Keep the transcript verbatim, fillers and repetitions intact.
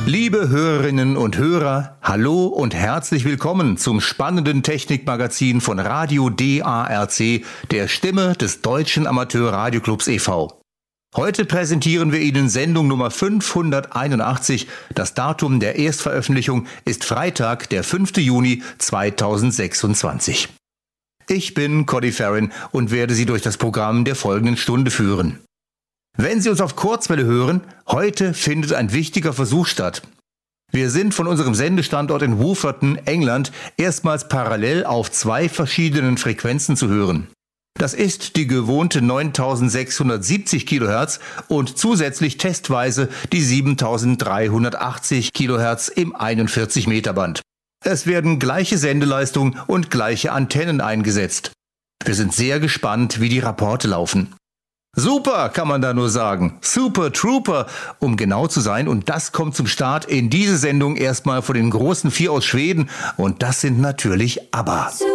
Liebe Hörerinnen und Hörer, hallo und herzlich willkommen zum spannenden Technikmagazin von Radio D A R C, der Stimme des Deutschen Amateur-Radioclubs e V Heute präsentieren wir Ihnen Sendung Nummer fünfhunderteinundachtzig. Das Datum der Erstveröffentlichung ist Freitag, der fünfte Juni zweitausendsechsundzwanzig. Ich bin Cody Farrin und werde Sie durch das Programm der folgenden Stunde führen. Wenn Sie uns auf Kurzwelle hören, heute findet ein wichtiger Versuch statt. Wir sind von unserem Sendestandort in Wolverton, England, erstmals parallel auf zwei verschiedenen Frequenzen zu hören. Das ist die gewohnte neuntausendsechshundertsiebzig Kilohertz und zusätzlich testweise die siebentausenddreihundertachtzig Kilohertz im einundvierzig Meter Band. Es werden gleiche Sendeleistung und gleiche Antennen eingesetzt. Wir sind sehr gespannt, wie die Rapporte laufen. Super, kann man da nur sagen. Super Trooper, um genau zu sein. Und das kommt zum Start in diese Sendung erstmal von den großen Vier aus Schweden. Und das sind natürlich ABBA.